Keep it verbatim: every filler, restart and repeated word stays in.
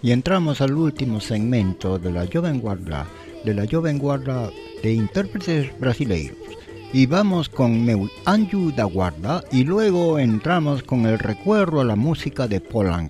Y entramos al último segmento de la Jovem Guarda, de la Jovem Guarda de intérpretes brasileiros. Y vamos con Meu Anjo da Guarda y luego entramos con el recuerdo a la música de Polanco.